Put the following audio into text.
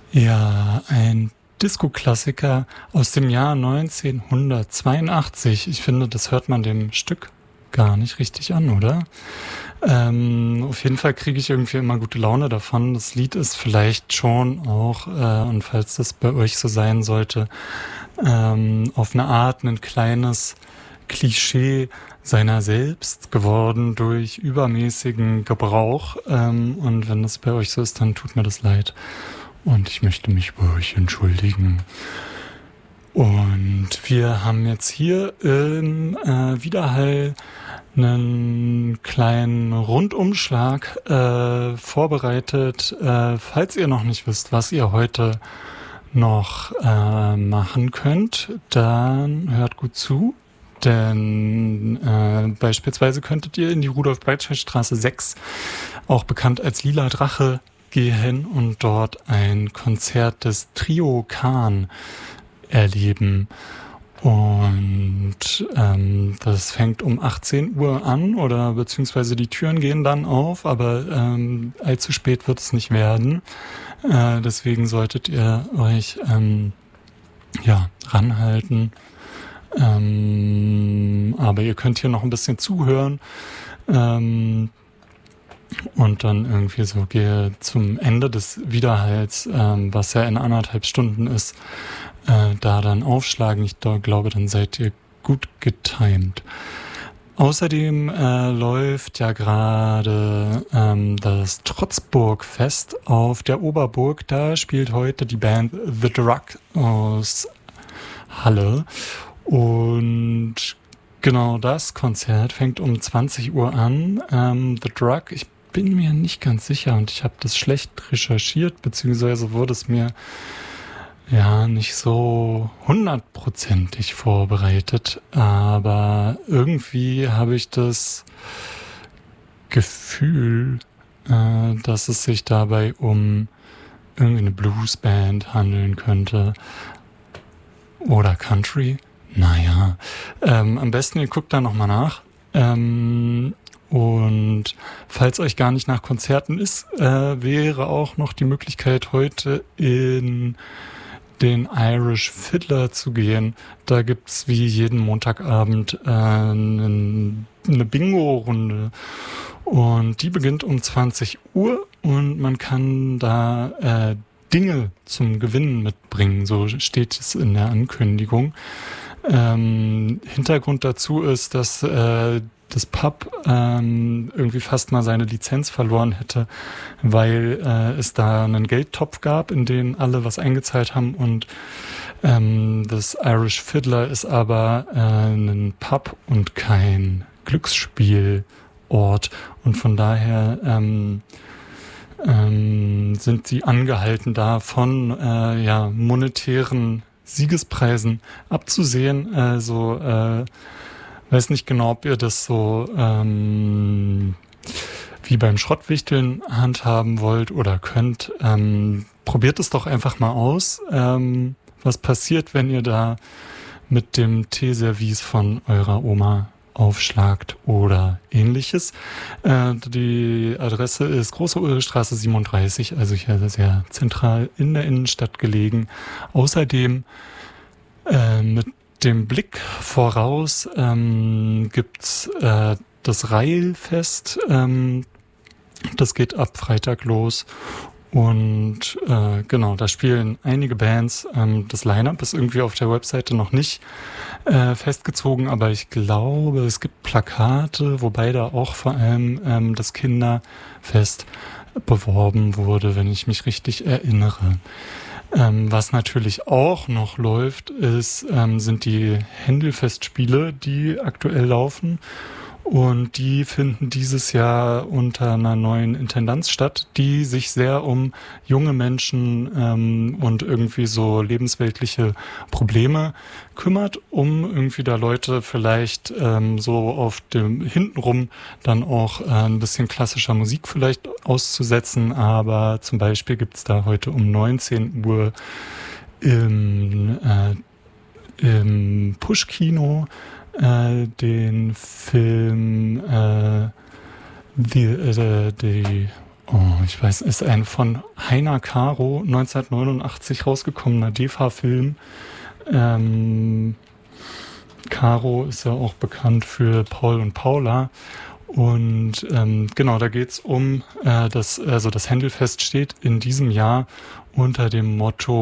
Ja, ein Disco-Klassiker aus dem Jahr 1982. Ich finde, das hört man dem Stück gar nicht richtig an, oder? Auf jeden Fall kriege ich irgendwie immer gute Laune davon. Das Lied ist vielleicht schon auch, und falls das bei euch so sein sollte, auf eine Art ein kleines Klischee seiner selbst geworden durch übermäßigen Gebrauch. Und wenn das bei euch so ist, dann tut mir das leid. Und ich möchte mich bei euch entschuldigen. Und wir haben jetzt hier im Widerhall einen kleinen Rundumschlag vorbereitet. Falls ihr noch nicht wisst, was ihr heute noch machen könnt, dann hört gut zu. Denn beispielsweise könntet ihr in die Rudolf-Breitscheid-Straße 6, auch bekannt als Lila Drache, gehen und dort ein Konzert des Trio Kahn erleben. Und das fängt um 18 Uhr an oder beziehungsweise die Türen gehen dann auf, aber allzu spät wird es nicht werden. Deswegen solltet ihr euch ranhalten. Aber ihr könnt hier noch ein bisschen zuhören. Und dann irgendwie so gehe zum Ende des Widerhalls, was ja in 1,5 Stunden ist, da dann aufschlagen. Ich glaube, dann seid ihr gut getimed. Außerdem läuft ja gerade das Trotzburg-Fest auf der Oberburg. Da spielt heute die Band The Drug aus Halle. Und genau das Konzert fängt um 20 Uhr an. The Drug, ich bin mir nicht ganz sicher und ich habe das schlecht recherchiert, beziehungsweise wurde es mir nicht so 100%ig vorbereitet, aber irgendwie habe ich das Gefühl, dass es sich dabei um irgendwie eine Bluesband handeln könnte oder Country. Naja, am besten ihr guckt da nochmal nach. Und falls euch gar nicht nach Konzerten ist, wäre auch noch die Möglichkeit, heute in den Irish Fiddler zu gehen. Da gibt's wie jeden Montagabend eine Bingo-Runde. Und die beginnt um 20 Uhr und man kann da Dinge zum Gewinnen mitbringen. So steht es in der Ankündigung. Hintergrund dazu ist, dass das Pub irgendwie fast mal seine Lizenz verloren hätte, weil es da einen Geldtopf gab, in den alle was eingezahlt haben und das Irish Fiddler ist aber ein Pub und kein Glücksspielort und von daher sind sie angehalten, da von monetären Siegespreisen abzusehen. Weiß nicht genau, ob ihr das so wie beim Schrottwichteln handhaben wollt oder könnt. Probiert es doch einfach mal aus. Was passiert, wenn ihr da mit dem Teeservice von eurer Oma aufschlagt oder ähnliches. Die Adresse ist Große Ulrichstraße 37, also hier sehr zentral in der Innenstadt gelegen. Außerdem mit dem Blick voraus gibt's das Reilfest. Das geht ab Freitag los. Und da spielen einige Bands. Das Line-Up ist irgendwie auf der Webseite noch nicht festgezogen, aber ich glaube, es gibt Plakate, wobei da auch vor allem das Kinderfest beworben wurde, wenn ich mich richtig erinnere. Was natürlich auch noch läuft, sind die Händelfestspiele, die aktuell laufen. Und die finden dieses Jahr unter einer neuen Intendanz statt, die sich sehr um junge Menschen und irgendwie so lebensweltliche Probleme kümmert, um irgendwie da Leute vielleicht so auf dem hintenrum dann auch ein bisschen klassischer Musik vielleicht auszusetzen. Aber zum Beispiel gibt's da heute um 19 Uhr im Push-Kino den Film Oh, ich weiß, ist ein von Heiner Caro 1989 rausgekommener DEFA-Film. Caro ist ja auch bekannt für Paul und Paula. Und genau, da geht's um das Händelfest steht in diesem Jahr unter dem Motto